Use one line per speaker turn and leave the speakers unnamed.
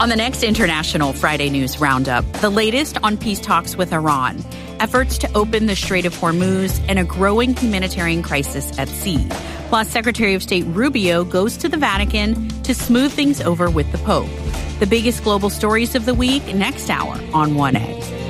On the next International Friday News Roundup, the latest on peace talks with Iran, efforts to open the Strait of Hormuz, and a growing humanitarian crisis at sea. Plus, Secretary of State Rubio goes to the Vatican to smooth things over with the Pope. The biggest global stories of the week next hour on 1A.